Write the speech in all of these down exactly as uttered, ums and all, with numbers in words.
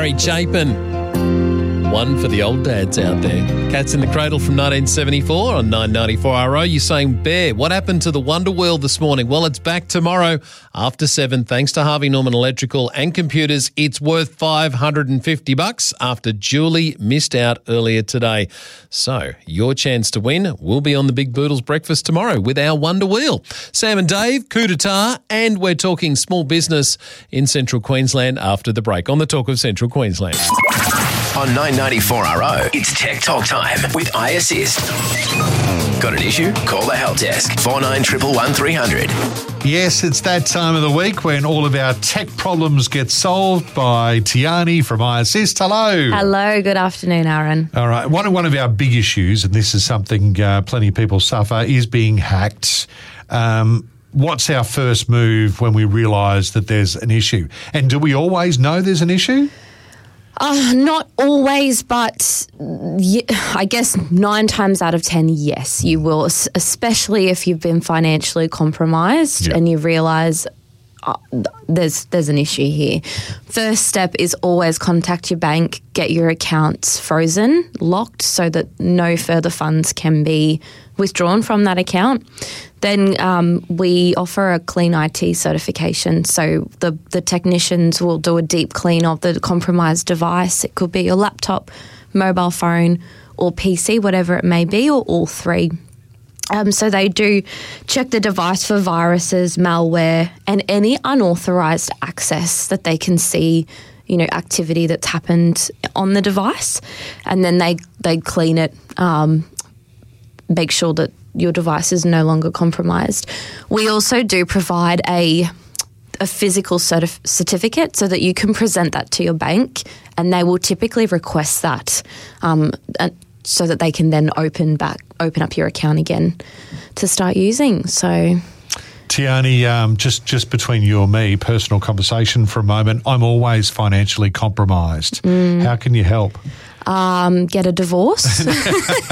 Mary Chapin. One for the old dads out there. Cats in the Cradle from nineteen seventy-four on nine ninety-four R O. You're saying, Bear, what happened to the Wonder Wheel this morning? Well, it's back tomorrow after seven. Thanks to Harvey Norman Electrical and Computers. It's worth five hundred fifty bucks after Julie missed out earlier today. So your chance to win will be on the Big Boodles breakfast tomorrow with our Wonder Wheel. Sam and Dave, coup d'etat, and we're talking small business in Central Queensland after the break on the Talk of Central Queensland. On nine ninety-four R O, it's Tech Talk time with iAssist. Got an issue? Call the help desk, four nine one one one three hundred. Yes, it's that time of the week when all of our tech problems get solved by Tiani from iAssist. Hello. Hello, good afternoon, Aaron. All right, one, one of our big issues, and this is something uh, plenty of people suffer, is being hacked. Um, what's our first move when we realise that there's an issue? And do we always know there's an issue? Uh, not always, but y- I guess nine times out of ten, yes, you will, es- especially if you've been financially compromised Yep. and you realise uh, there's there's an issue here. First step is always contact your bank, get your accounts frozen, locked, so that no further funds can be withdrawn from that account. Then um, we offer a clean I T certification. So the, the technicians will do a deep clean of the compromised device. It could be your laptop, mobile phone, or P C, whatever it may be, or all three. Um, so they do check the device for viruses, malware, and any unauthorised access that they can see, you know, activity that's happened on the device. And then they, they clean it, um, make sure that your device is no longer compromised. We also do provide a a physical certif- certificate so that you can present that to your bank, and they will typically request that um, uh, so that they can then open back open up your account again to start using. So, Tiani, um, just, just between you and me, personal conversation for a moment. I'm always financially compromised. Mm. How can you help? Um, get a divorce. uh,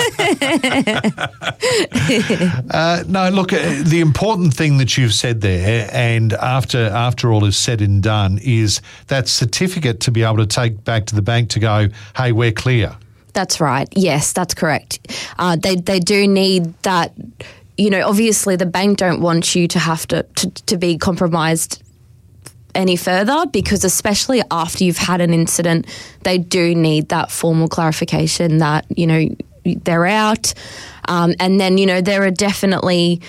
no, look, uh, the important thing that you've said there, and after after all is said and done, is that certificate to be able to take back to the bank to go, hey, we're clear. That's right. Yes, that's correct. Uh, they they do need that. You know, obviously the bank don't want you to have to, to, to be compromised any further, because especially after you've had an incident, they do need that formal clarification that, you know, they're out. Um, and then, you know, there are definitely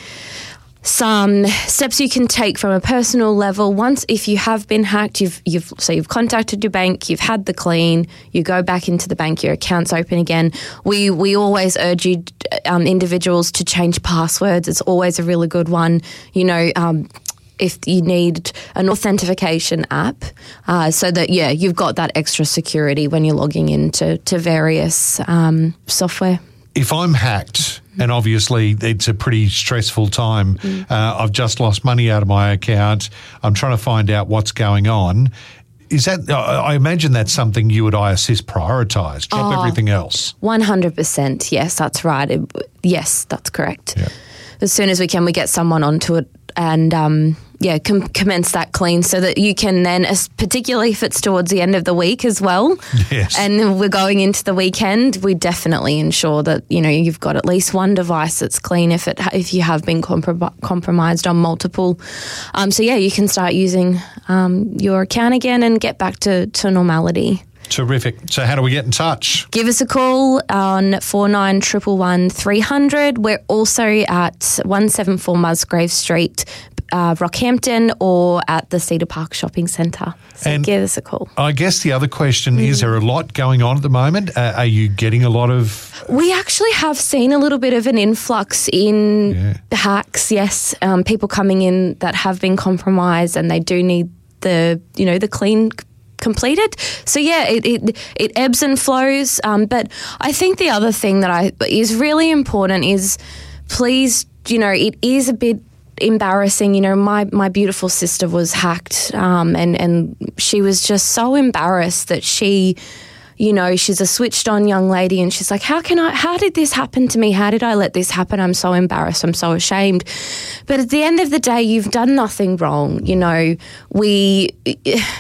some steps you can take from a personal level. Once, if you have been hacked, you've you've so you've contacted your bank, you've had the clean, you go back into the bank, your account's open again. We we always urge you, um, individuals, to change passwords. It's always a really good one. You know, um, if you need an authentication app, uh, so that yeah, you've got that extra security when you're logging into to various um, software. If I'm hacked, and obviously it's a pretty stressful time, mm. uh, I've just lost money out of my account, I'm trying to find out what's going on. Is that, I imagine that's something you at iAssist prioritise, drop oh, everything else. one hundred percent, yes, that's right. It, yes, that's correct. Yeah. As soon as we can, we get someone onto it and, um, yeah, com- commence that clean so that you can then, particularly if it's towards the end of the week as well, yes. and we're going into the weekend, we definitely ensure that, you know, you've got at least one device that's clean if it if you have been comprom- compromised on multiple. Um, so, yeah, you can start using um, your account again and get back to, to normality. Terrific. So how do we get in touch? Give us a call on four nine one one one three hundred. We're also at one seventy-four Musgrave Street, uh, Rockhampton, or at the Cedar Park Shopping Centre. So and give us a call. I guess the other question mm. is, there a lot going on at the moment? Uh, are you getting a lot of... We actually have seen a little bit of an influx in yeah. hacks, yes. Um, people coming in that have been compromised and they do need the, you know, the clean completed. So yeah, it it, it ebbs and flows. Um, but I think the other thing that I is really important is, please, you know, it is a bit embarrassing. You know, my, my beautiful sister was hacked, um, and, and she was just so embarrassed that she, you know, she's a switched on young lady and she's like, how can I, how did this happen to me? How did I let this happen? I'm so embarrassed. I'm so ashamed. But at the end of the day, you've done nothing wrong. You know, we...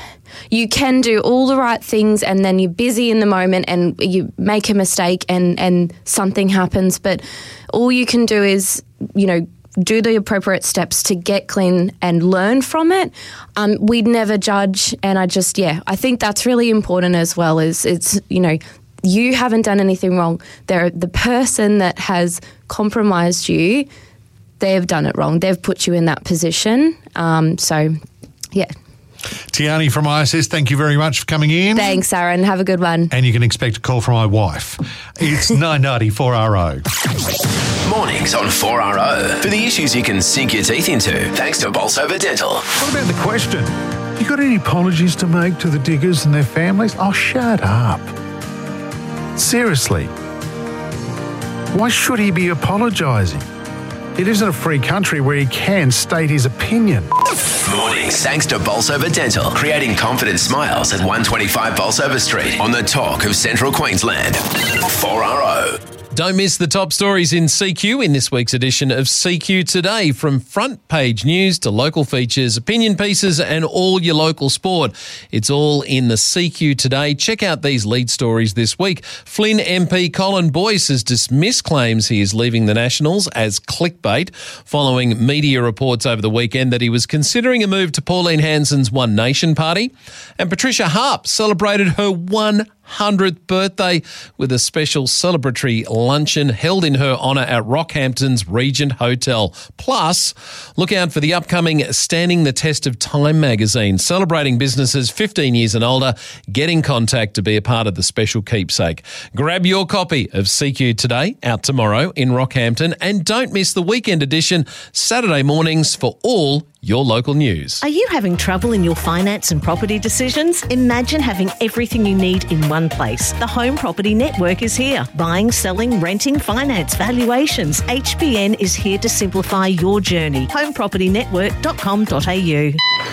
you can do all the right things and then you're busy in the moment and you make a mistake and, and something happens. But all you can do is, you know, do the appropriate steps to get clean and learn from it. Um, we'd never judge. And I just, yeah, I think that's really important as well is it's, you know, you haven't done anything wrong. They're the person that has compromised you, they've done it wrong. They've put you in that position. Um, so, yeah. Tiani from I S S, thank you very much for coming in. Thanks, Aaron. Have a good one. And you can expect a call from my wife. It's nine ninety four R O. Mornings on four R O for the issues you can sink your teeth into. Thanks to Bolsover Dental. What about the question? You got any apologies to make to the Diggers and their families? Oh, shut up. Seriously. Why should he be apologising? He lives in a free country where he can state his opinion. Mornings thanks to Bolsover Dental, creating confident smiles at one twenty-five Bolsover Street on the talk of Central Queensland. four R O. Don't miss the top stories in C Q in this week's edition of C Q Today. From front page news to local features, opinion pieces and all your local sport. It's all in the C Q Today. Check out these lead stories this week. Flynn M P Colin Boyce has dismissed claims he is leaving the Nationals as clickbait following media reports over the weekend that he was considering a move to Pauline Hanson's One Nation party. And Patricia Harp celebrated her one hundredth birthday with a special celebratory luncheon held in her honour at Rockhampton's Regent Hotel. Plus, look out for the upcoming Standing the Test of Time magazine, celebrating businesses fifteen years and older. Get in contact to be a part of the special keepsake. Grab your copy of C Q Today, out tomorrow in Rockhampton, and don't miss the weekend edition Saturday mornings for all your local news. Are you having trouble in your finance and property decisions? Imagine having everything you need in one place. The Home Property Network is here. Buying, selling, renting, finance, valuations. H B N is here to simplify your journey. home property network dot com dot a u.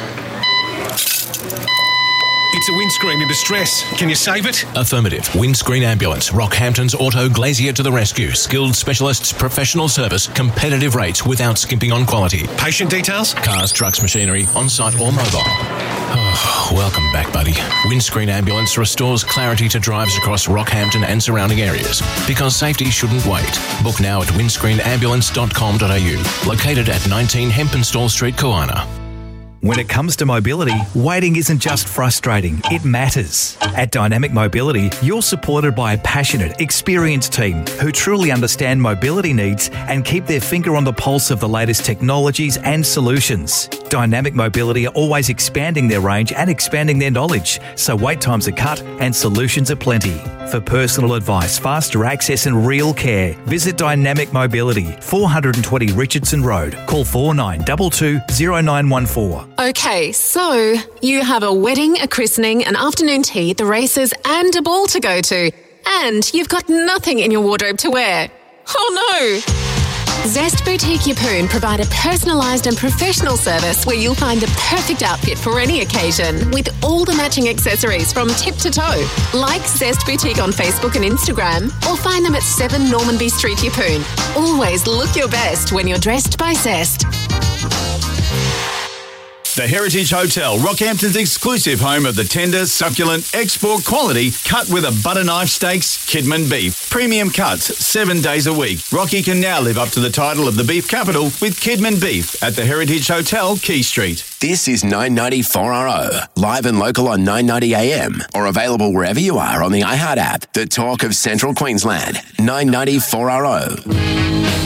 It's a windscreen in distress. Can you save it? Affirmative. Windscreen Ambulance. Rockhampton's Auto Glazier to the rescue. Skilled specialists, professional service, competitive rates without skimping on quality. Patient details? Cars, trucks, machinery, on-site or mobile. Oh, welcome back, buddy. Windscreen Ambulance restores clarity to drives across Rockhampton and surrounding areas. Because safety shouldn't wait. Book now at windscreen ambulance dot com dot a u. Located at nineteen Hempenstall Street, Koana. When it comes to mobility, waiting isn't just frustrating, it matters. At Dynamic Mobility, you're supported by a passionate, experienced team who truly understand mobility needs and keep their finger on the pulse of the latest technologies and solutions. Dynamic Mobility are always expanding their range and expanding their knowledge, so wait times are cut and solutions are plenty. For personal advice, faster access and real care, visit Dynamic Mobility, four twenty Richardson Road. Call four nine two two, zero nine one four. Okay, so you have a wedding, a christening, an afternoon tea, the races and a ball to go to. And you've got nothing in your wardrobe to wear. Oh no! Zest Boutique Yeppoon provide a personalised and professional service where you'll find the perfect outfit for any occasion with all the matching accessories from tip to toe. Like Zest Boutique on Facebook and Instagram or find them at seven Normanby Street, Yeppoon. Always look your best when you're dressed by Zest. The Heritage Hotel, Rockhampton's exclusive home of the tender, succulent, export quality, cut with a butter knife steaks, Kidman beef. Premium cuts, seven days a week. Rocky can now live up to the title of the beef capital with Kidman beef at the Heritage Hotel, Key Street. This is nine ninety-four R O, live and local on nine ninety A M, or available wherever you are on the iHeart app. The talk of Central Queensland, nine ninety-four R O.